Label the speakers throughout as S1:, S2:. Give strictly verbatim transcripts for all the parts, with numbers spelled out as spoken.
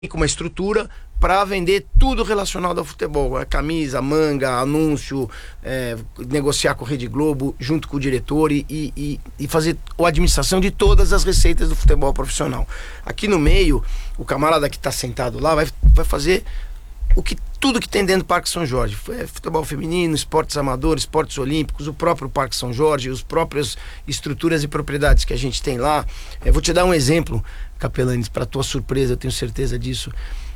S1: com uma estrutura para vender tudo relacionado ao futebol, a camisa, manga, anúncio, é, negociar com a Rede Globo junto com o diretor e, e, e fazer a administração de todas as receitas do futebol profissional. Aqui no meio, o camarada que está sentado lá vai, vai fazer o que, tudo que tem dentro do Parque São Jorge, futebol feminino, esportes amadores, esportes olímpicos, o próprio Parque São Jorge, as próprias estruturas e propriedades que a gente tem lá. Eu vou te dar um exemplo, Capelanes, para tua surpresa, eu tenho certeza disso.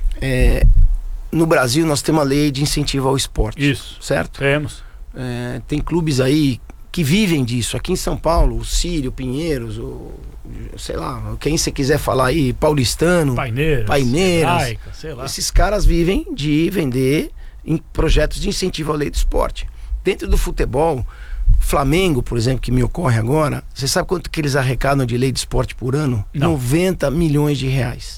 S1: É, no Brasil nós temos uma lei de incentivo ao esporte.
S2: Isso.
S1: Certo?
S2: Temos.
S1: É, tem clubes aí que vivem disso. Aqui em São Paulo, o Sírio, Pinheiros, o, sei lá, quem você quiser falar aí, Paulistano,
S2: Paineiras,
S1: Paineiras
S2: Hebraica, sei lá.
S1: Esses caras vivem de vender em projetos de incentivo à lei do esporte. Dentro do futebol, Flamengo, por exemplo, que me ocorre agora, você sabe quanto que eles arrecadam de lei de esporte por ano?
S2: Não.
S1: noventa milhões de reais.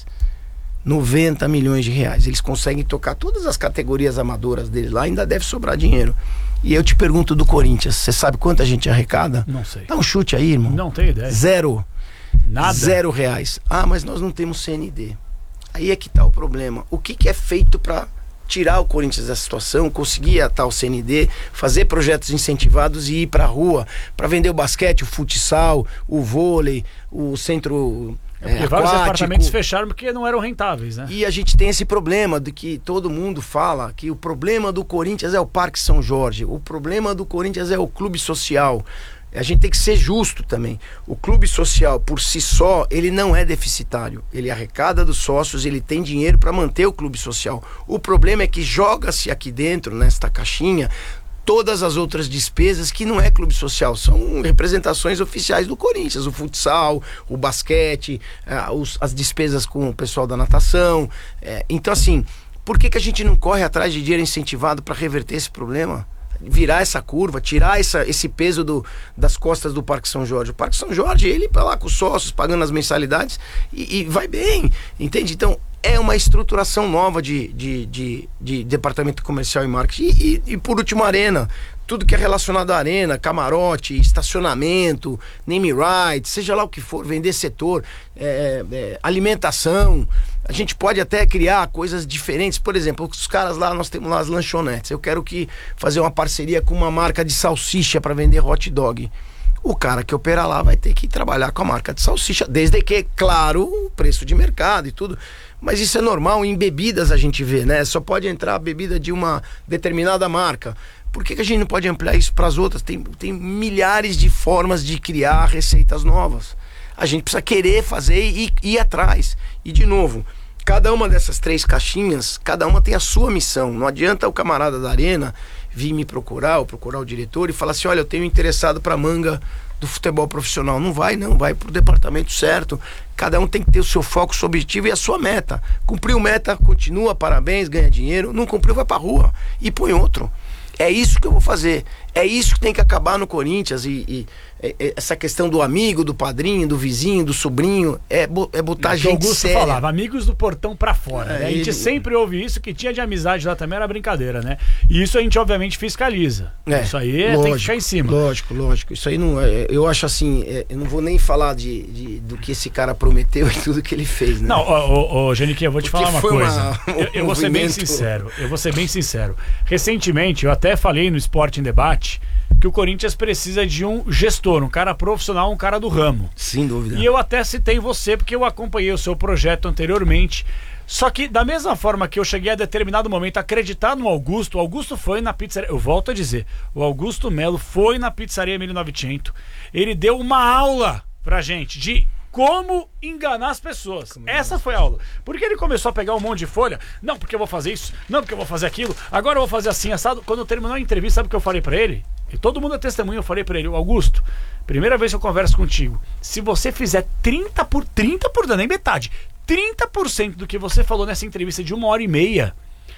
S1: noventa milhões de reais. Eles conseguem tocar todas as categorias amadoras deles lá, ainda deve sobrar dinheiro. E eu te pergunto do Corinthians, você sabe quanto a gente arrecada?
S2: Não sei.
S1: Dá um chute aí, irmão.
S2: Não tenho ideia.
S1: Zero.
S2: Nada.
S1: Zero reais. Ah, mas nós não temos C N D. Aí é que tá o problema. O que, que é feito para tirar o Corinthians dessa situação, conseguir atar o C N D, fazer projetos incentivados e ir pra rua para vender o basquete, o futsal, o vôlei, o centro
S2: É porque
S1: é,
S2: vários
S1: aquático.
S2: departamentos fecharam porque não eram rentáveis, né?
S1: E a gente tem esse problema de que todo mundo fala que o problema do Corinthians é o Parque São Jorge, o problema do Corinthians é o clube social. A gente tem que ser justo também. O clube social, por si só, ele não é deficitário. Ele arrecada dos sócios, ele tem dinheiro para manter o clube social. O problema é que joga-se aqui dentro, nesta caixinha, todas as outras despesas que não é clube social, são representações oficiais do Corinthians, o futsal, o basquete, ah, os, as despesas com o pessoal da natação. É, então, assim, por que, que a gente não corre atrás de dinheiro incentivado para reverter esse problema? Virar essa curva, tirar essa, esse peso do, das costas do Parque São Jorge. O Parque São Jorge, ele vai lá com os sócios, pagando as mensalidades e, e vai bem, entende? Então, é uma estruturação nova de, de, de, de departamento comercial e marketing. E, e, e por último, arena. Tudo que é relacionado à arena, camarote, estacionamento, name rights, seja lá o que for, vender setor, é, é, alimentação. A gente pode até criar coisas diferentes. Por exemplo, os caras lá, nós temos lá as lanchonetes. Eu quero que fazer uma parceria com uma marca de salsicha para vender hot dog. O cara que opera lá vai ter que trabalhar com a marca de salsicha, desde que, claro, o preço de mercado e tudo. Mas isso é normal, em bebidas a gente vê, né? Só pode entrar a bebida de uma determinada marca. Por que, que a gente não pode ampliar isso para as outras? Tem, tem milhares de formas de criar receitas novas. A gente precisa querer fazer e e ir atrás. E, de novo, cada uma dessas três caixinhas, cada uma tem a sua missão. Não adianta o camarada da arena vir me procurar ou procurar o diretor e falar assim, olha, eu tenho interessado para manga do futebol profissional. Não vai, não. Vai pro departamento certo. Cada um tem que ter o seu foco, o seu objetivo e a sua meta. Cumpriu meta, continua, parabéns, ganha dinheiro. Não cumpriu, vai pra rua e põe outro. É isso que eu vou fazer. É isso que tem que acabar no Corinthians. E, e, e essa questão do amigo, do padrinho, do vizinho, do sobrinho, é, é botar
S2: Mas
S1: gente
S2: Augusto
S1: séria.
S2: falava, amigos do portão pra fora.
S1: É,
S2: né? A gente
S1: ele...
S2: sempre ouve isso, que tinha de amizade lá também, era brincadeira, né? E isso a gente obviamente fiscaliza.
S1: É,
S2: isso aí é,
S1: lógico,
S2: tem que ficar em cima.
S1: Lógico, lógico. Isso aí não é, eu acho assim, é, eu não vou nem falar de, de, do que esse cara prometeu e tudo que ele fez, né?
S2: Não, ô, ô, Genique, eu vou te
S1: Porque
S2: falar uma
S1: foi
S2: coisa.
S1: uma- um
S2: eu, eu vou ser bem
S1: movimento-
S2: sincero. Eu vou ser bem sincero. Recentemente, eu até falei no Esporte em Debate que o Corinthians precisa de um gestor, um cara profissional, um cara do ramo.
S1: Sem dúvida.
S2: E eu até citei você, porque eu acompanhei o seu projeto anteriormente. Só que, da mesma forma que eu cheguei a determinado momento a acreditar no Augusto, o Augusto foi na pizzaria. Eu volto a dizer, o Augusto Melo foi na pizzaria mil e novecentos. Ele deu uma aula pra gente de como enganar as pessoas. Essa foi a aula. Porque ele começou a pegar um monte de folha. Não, porque eu vou fazer isso. Não, porque eu vou fazer aquilo. Agora eu vou fazer assim, assado. Quando terminou a entrevista, sabe o que eu falei pra ele? E todo mundo é testemunha, eu falei pra ele, Augusto, primeira vez que eu converso contigo, se você fizer trinta por trinta por nem metade, trinta por cento do que você falou nessa entrevista de uma hora e meia,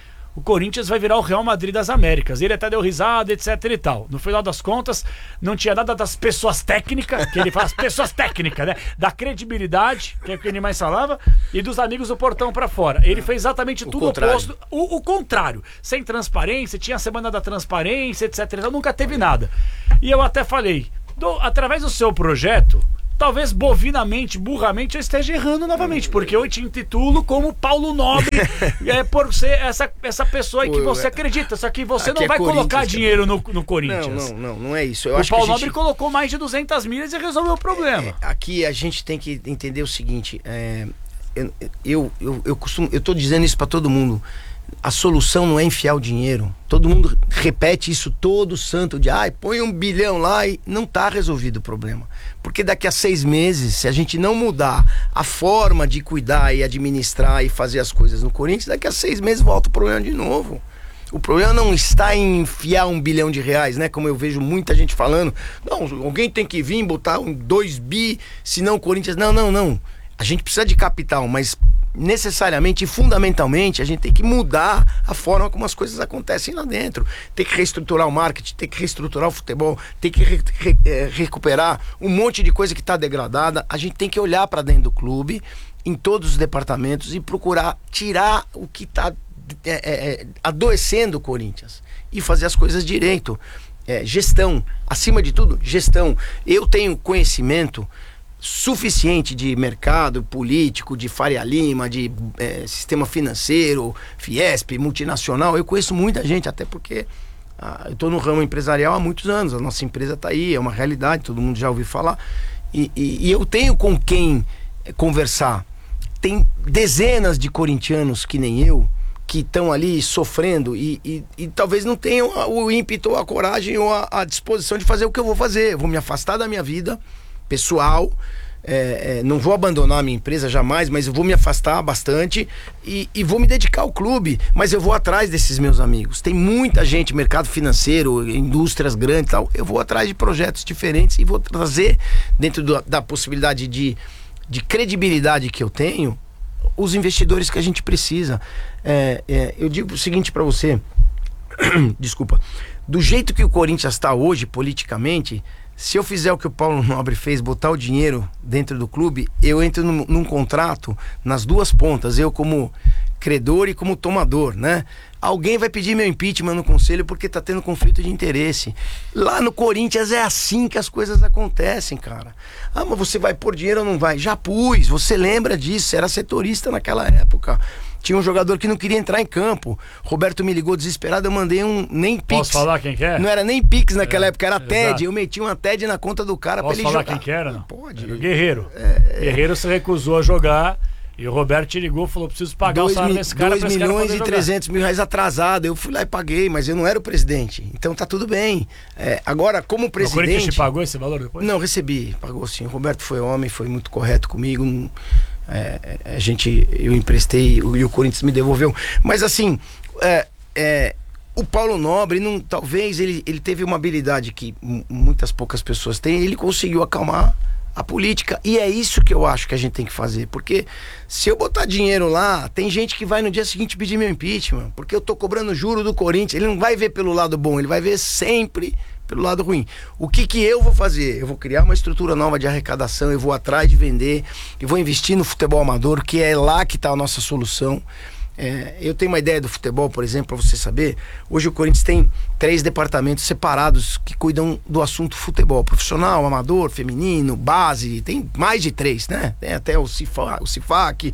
S2: o Corinthians vai virar o Real Madrid das Américas. Ele até deu risada, etc e tal. No final das contas, não tinha nada das pessoas técnicas, que ele fala, as pessoas técnicas, né? Da credibilidade, que é o que ele mais falava, e dos amigos do portão pra fora. Ele fez exatamente tudo o oposto. O, o contrário. Sem transparência, tinha a semana da transparência, etc e tal. Nunca teve nada. E eu até falei, do, através do seu projeto, talvez bovinamente, burramente, eu esteja errando novamente, porque eu te intitulo como Paulo Nobre, é, por ser essa, essa pessoa aí que você acredita, só que você
S1: Aqui
S2: não
S1: é
S2: vai colocar
S1: Corinthians
S2: dinheiro no, no Corinthians.
S1: Não, não, não, não é isso. Eu
S2: o
S1: acho
S2: Paulo
S1: que a gente...
S2: Nobre colocou mais de duzentas milhas e resolveu o problema.
S1: É, aqui a gente tem que entender o seguinte, é, eu, eu, eu, eu costumo, eu tô dizendo isso para todo mundo. A solução não é enfiar o dinheiro. Todo mundo repete isso todo santo dia. Ai, põe um bilhão lá e não tá resolvido o problema. Porque daqui a seis meses, se a gente não mudar a forma de cuidar e administrar e fazer as coisas no Corinthians, daqui a seis meses volta o problema de novo. O problema não está em enfiar um bilhão de reais, né? Como eu vejo muita gente falando. Não, alguém tem que vir botar um dois bi, senão o Corinthians... Não, não, não. A gente precisa de capital, mas necessariamente e fundamentalmente a gente tem que mudar a forma como as coisas acontecem lá dentro. Tem que reestruturar o marketing, tem que reestruturar o futebol, tem que re, re, é, recuperar um monte de coisa que está degradada. A gente tem que olhar para dentro do clube, em todos os departamentos, e procurar tirar o que está é, é, adoecendo o Corinthians e fazer as coisas direito. É, gestão, acima de tudo, gestão. Eu tenho conhecimento suficiente de mercado político, de Faria Lima, de é, sistema financeiro, Fiesp, multinacional. Eu conheço muita gente, até porque ah, eu estou no ramo empresarial há muitos anos. A nossa empresa está aí, é uma realidade, todo mundo já ouviu falar. E, e, e eu tenho com quem conversar. Tem dezenas de corintianos que nem eu, que estão ali sofrendo e, e, e talvez não tenham o ímpeto, a coragem ou a, a disposição de fazer o que eu vou fazer. Eu vou me afastar da minha vida pessoal, é, é, não vou abandonar a minha empresa jamais, mas eu vou me afastar bastante e, e vou me dedicar ao clube, mas eu vou atrás desses meus amigos. Tem muita gente, mercado financeiro, indústrias grandes e tal, eu vou atrás de projetos diferentes e vou trazer, dentro do, da possibilidade de, de credibilidade que eu tenho, os investidores que a gente precisa. É, é, eu digo o seguinte para você, desculpa, do jeito que o Corinthians está hoje, politicamente, se eu fizer o que o Paulo Nobre fez, botar o dinheiro dentro do clube, eu entro num, num contrato nas duas pontas, eu como credor e como tomador, né? Alguém vai pedir meu impeachment no conselho porque tá tendo conflito de interesse. Lá no Corinthians é assim que as coisas acontecem, cara. Ah, mas você vai pôr dinheiro ou não vai? Já pus, você lembra disso, era setorista naquela época. Tinha um jogador que não queria entrar em campo. Roberto me ligou desesperado, eu mandei um nem Pix.
S2: Posso falar quem que é?
S1: Não era nem Pix naquela
S2: é,
S1: época, era T E D.
S2: Exato.
S1: Eu meti uma T E D na conta do cara
S2: Posso
S1: pra ele
S2: falar
S1: jogar.
S2: quem que era? Não?
S1: Pode.
S2: Era o Guerreiro.
S1: É...
S2: Guerreiro se recusou a jogar e o Roberto te ligou e falou: preciso pagar
S1: dois
S2: o salário
S1: mi-
S2: desse cara.
S1: dois
S2: pra esse cara
S1: milhões
S2: poder
S1: e
S2: jogar.
S1: trezentos mil reais atrasado. Eu fui lá e paguei, mas eu não era o presidente. Então tá tudo bem. É, agora, como presidente...
S2: O Corinthians te pagou esse valor depois?
S1: Não, recebi. Pagou sim. O Roberto foi homem, foi muito correto comigo. Não... É, a gente, eu emprestei e o Corinthians me devolveu. Mas assim, é, é, o Paulo Nobre, não, talvez ele, ele teve uma habilidade que m- muitas poucas pessoas têm. Ele conseguiu acalmar a política. E é isso que eu acho que a gente tem que fazer. Porque se eu botar dinheiro lá, tem gente que vai no dia seguinte pedir meu impeachment. Porque eu tô cobrando juro do Corinthians. Ele não vai ver pelo lado bom, ele vai ver sempre pelo lado ruim. O que que eu vou fazer? Eu vou criar uma estrutura nova de arrecadação, eu vou atrás de vender, eu vou investir no futebol amador, que é lá que está a nossa solução. É, eu tenho uma ideia do futebol, por exemplo, para você saber. Hoje o Corinthians tem três departamentos separados que cuidam do assunto futebol. Profissional, amador, feminino, base, tem mais de três, né? Tem até o Cifa, o Cifac.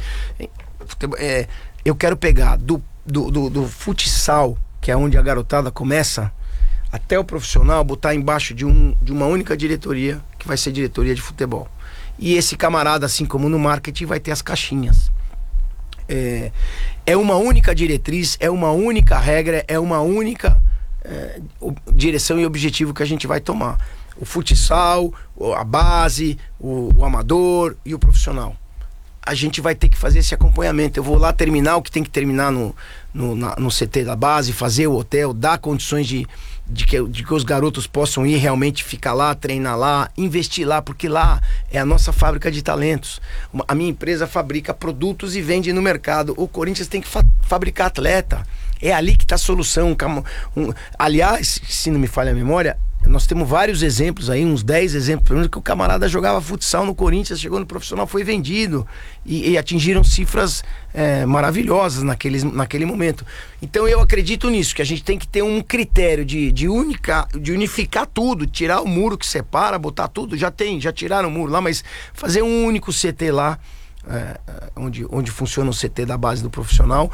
S1: É, eu quero pegar do, do, do, do futsal, que é onde a garotada começa, até o profissional, botar embaixo de, um, de uma única diretoria, que vai ser diretoria de futebol. E esse camarada, assim como no marketing, vai ter as caixinhas. É, é uma única diretriz, é uma única regra, é uma única é, direção e objetivo que a gente vai tomar. O futsal, a base, o, o amador e o profissional. A gente vai ter que fazer esse acompanhamento. Eu vou lá terminar o que tem que terminar no, no, na, no C T da base, fazer o hotel, dar condições de, de, que, de que os garotos possam ir realmente ficar lá, treinar lá, investir lá, porque lá é a nossa fábrica de talentos. Uma, a minha empresa fabrica produtos e vende no mercado. O Corinthians tem que fa- fabricar atleta. É ali que está a solução. Um, aliás, se não me falha a memória, nós temos vários exemplos aí, uns dez exemplos, pelo menos, que o camarada jogava futsal no Corinthians, chegou no profissional, foi vendido e, e atingiram cifras é, maravilhosas naqueles, naquele momento. Então eu acredito nisso, que a gente tem que ter um critério de, de, única, de unificar tudo, tirar o muro que separa, botar tudo, já tem, já tiraram o muro lá, mas fazer um único C T lá, É, onde, onde funciona o C T da base do profissional,